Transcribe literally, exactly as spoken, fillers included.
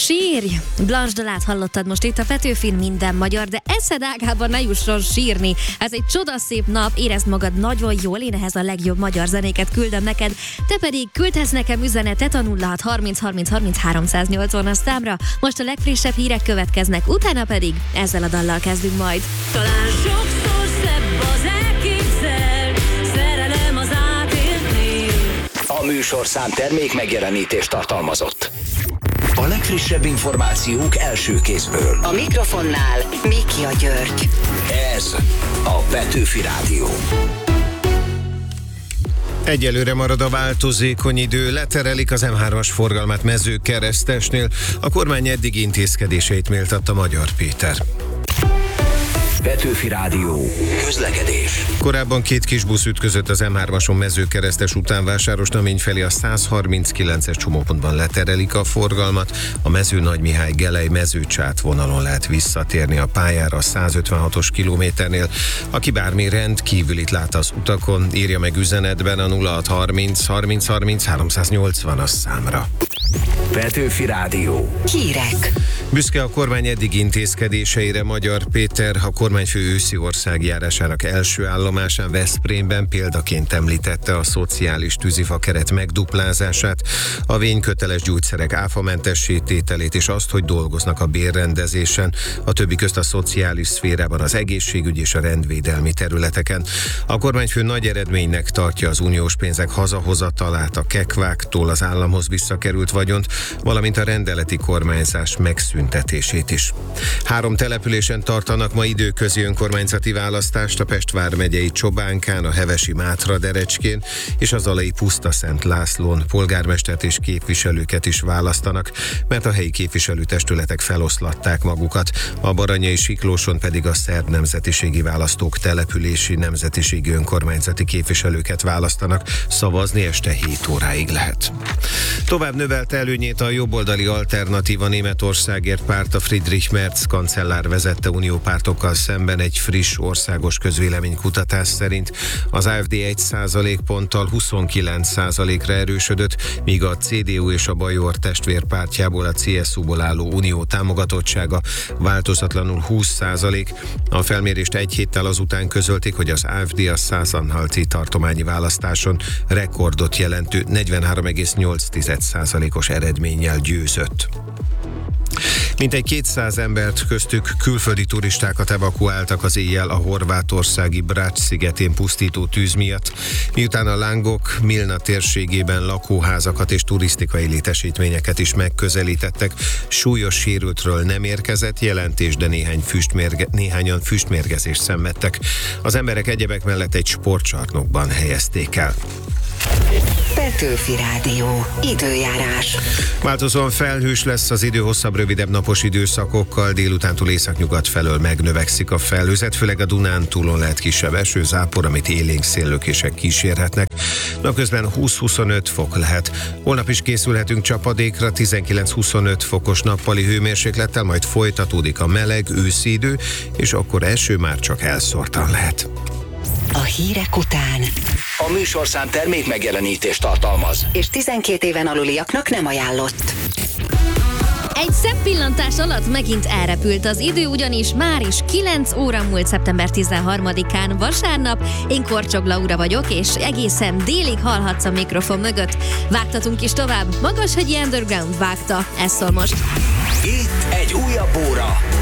Sírj! Blanche Dalát hallottad most itt a Petőfin, minden magyar, de eszed ágában ne jusson sírni. Ez egy csodaszép nap, érezd magad nagyon jól, én ehhez a legjobb magyar zenéket küldöm neked. Te pedig küldhetsz nekem üzenetet a nulla hat harminc harminc harminc háromszáznyolcvanas számra. Most a legfrissebb hírek következnek, utána pedig ezzel a dallal kezdünk majd. Talán sokszor szebb az elképzelt szerelem az átélnél. A műsorszám termék megjelenítést tartalmazott. A legfrissebb információk első kézből. A mikrofonnál Mikja György. Ez a Petőfi Rádió. Egyelőre marad a változékony idő, leterelik az em hármas forgalmát Mezőkeresztesnél. A kormány eddig intézkedéseit méltatta Magyar Péter. Petőfi Rádió. Közlekedés. Korábban két kis busz ütközött az em hármason Mezőkeresztes után Vásárosnamény felé a százharminckilences csomópontban leterelik a forgalmat. A Mező-Nagymihály-Gelej Mezőcsát vonalon lehet visszatérni a pályára a százötvenhatos kilométernél. Aki bármi rendkívülit lát az utakon, írja meg üzenetben a nulla hat harminc harminc harminc háromszáznyolcvanas számra. Petőfi Rádió. Hírek. Büszke a kormány eddig intézkedéseire Magyar Péter, a kormányfő őszi országjárásának első állomásán Veszprémben példaként említette a szociális tűzifakeret megduplázását, a vényköteles gyógyszerek áfamentes tételét és azt, hogy dolgoznak a bérrendezésen, a többi közt a szociális szférában, az egészségügy és a rendvédelmi területeken. A kormányfő nagy eredménynek tartja az uniós pénzek hazahozatalát, a kekváktól az államhoz visszakerült vagyont, valamint a rendeleti kormányzás megszüntetését is. Három településen tartanak ma időközi önkormányzati választást, a Pest vármegyei Csobánkán, a hevesi Mátra-Derecskén és az alai Pusztaszent Lászlón polgármestert és képviselőket is választanak, mert a helyi képviselőtestületek feloszlatták magukat, a Baranyai Siklóson pedig a szerb nemzetiségi választók települési nemzetiségi önkormányzati képviselőket választanak, szavazni este hét óráig lehet. Tovább növelte előnyét a jobboldali Alternatíva Németországért párt, a Friedrich Merz kancellár vezette uniópártokkal szemben egy friss országos közvéleménykutatás szerint. Az á ef dé egy százalékponttal huszonkilenc százalékra erősödött, míg a cé dé u és a Bajor testvérpártjából, a cé es u-ból álló unió támogatottsága változatlanul húsz százalék. A felmérést egy héttel azután közölték, hogy az á ef dé a Szászanhalti tartományi választáson rekordot jelentő negyvenhárom egész nyolc százalékos eredménnyel győzött. Mintegy kétszáz embert, köztük külföldi turistákat evakuáltak az éjjel a horvátországi Brač szigetén pusztító tűz miatt, miután a lángok Milna térségében lakóházakat és turisztikai létesítményeket is megközelítettek. Súlyos sérültről nem érkezett jelentés, de néhány füstmérge, néhányan füstmérgezést szenvedtek. Az emberek egyebek mellett egy sportcsarnokban helyezték el. Petőfi Rádió. Időjárás. Változóan felhős lesz az idő, hosszabb, rövidebb napos időszakokkal, délutántól északnyugat felől megnövekszik a felhőzet, főleg a Dunántúlon lehet kisebb esőzápor, amit élénk széllökések kísérhetnek. Napközben húsz-huszonöt fok lehet. Holnap is készülhetünk csapadékra, tizenkilenc-huszonöt fokos nappali hőmérséklettel, majd folytatódik a meleg őszi idő, és akkor eső már csak elszórtan lehet. A hírek után A műsorszám termék megjelenítést tartalmaz. és tizenkét éven aluliaknak nem ajánlott. Egy szebb pillantás alatt megint elrepült az idő, ugyanis már is kilenc óra múlt szeptember tizenharmadikán vasárnap. Én Korcsog Laura vagyok, és egészen délig hallhatsz a mikrofon mögött. Vágtatunk is tovább, Magashegyi Underground vágta, ez szól most. Itt egy újabb óra